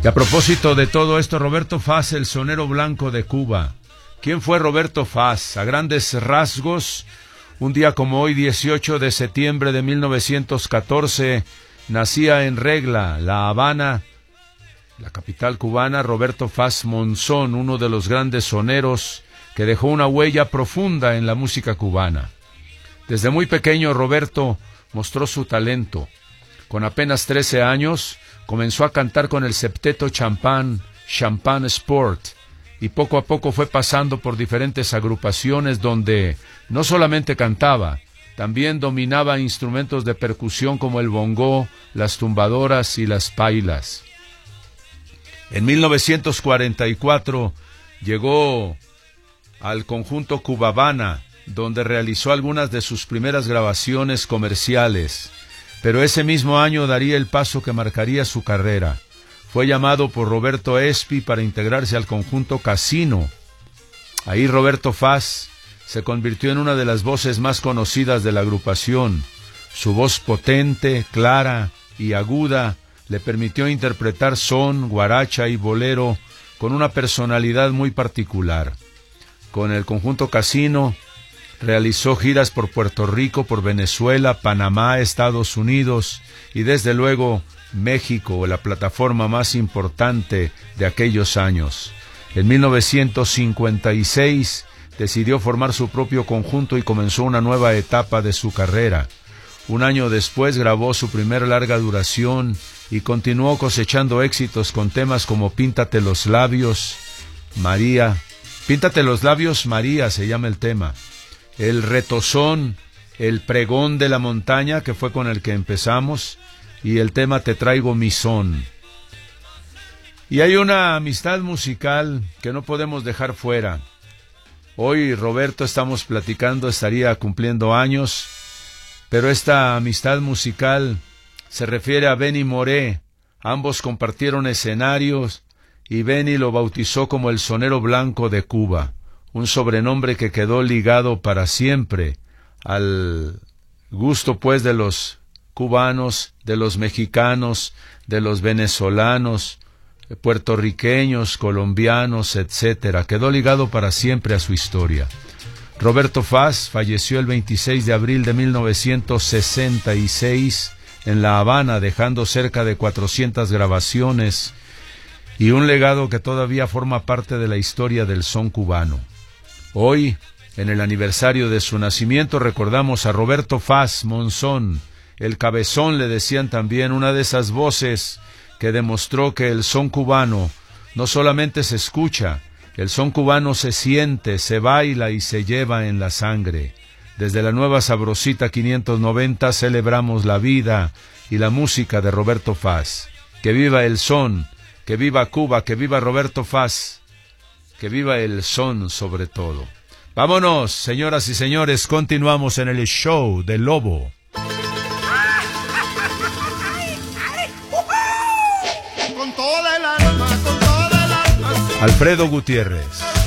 Y a propósito de todo esto, Roberto Faz, el sonero blanco de Cuba. ¿Quién fue Roberto Faz? A grandes rasgos, un día como hoy, 18 de septiembre de 1914, nacía en Regla, La Habana, la capital cubana, Roberto Faz Monzón, uno de los grandes soneros que dejó una huella profunda en la música cubana. Desde muy pequeño, Roberto mostró su talento. Con apenas 13 años, comenzó a cantar con el septeto Champagne Sport, y poco a poco fue pasando por diferentes agrupaciones donde no solamente cantaba, también dominaba instrumentos de percusión como el bongó, las tumbadoras y las pailas. En 1944 llegó al conjunto Cubavana, donde realizó algunas de sus primeras grabaciones comerciales, pero ese mismo año daría el paso que marcaría su carrera. Fue llamado por Roberto Espí para integrarse al conjunto Casino. Ahí Roberto Faz se convirtió en una de las voces más conocidas de la agrupación. Su voz potente, clara y aguda le permitió interpretar son, guaracha y bolero con una personalidad muy particular. Con el conjunto Casino realizó giras por Puerto Rico, por Venezuela, Panamá, Estados Unidos y desde luego México, la plataforma más importante de aquellos años. En 1956 decidió formar su propio conjunto y comenzó una nueva etapa de su carrera. Un año después grabó su primer larga duración y continuó cosechando éxitos con temas como Píntate los labios, María. Píntate los labios, María se llama el tema. El retozón, el pregón de la montaña, que fue con el que empezamos, y el tema Te traigo mi son. Y hay una amistad musical que no podemos dejar fuera. Hoy Roberto, estamos platicando, estaría cumpliendo años, pero esta amistad musical se refiere a Benny Moré. Ambos compartieron escenarios y Benny lo bautizó como el sonero blanco de Cuba, un sobrenombre que quedó ligado para siempre al gusto pues de los cubanos, de los mexicanos, de los venezolanos, puertorriqueños, colombianos, etcétera. Quedó ligado para siempre a su historia. Roberto Faz falleció el 26 de abril de 1966 en La Habana, dejando cerca de 400 grabaciones y un legado que todavía forma parte de la historia del son cubano. Hoy, en el aniversario de su nacimiento, recordamos a Roberto Faz Monzón, el cabezón le decían también, una de esas voces que demostró que el son cubano no solamente se escucha, el son cubano se siente, se baila y se lleva en la sangre. Desde la nueva Sabrosita 590 celebramos la vida y la música de Roberto Faz. Que viva el son, que viva Cuba, que viva Roberto Faz, que viva el son sobre todo. Vámonos, señoras y señores, continuamos en el show del Lobo. Con toda el alma, con toda el alma. Alfredo Gutiérrez.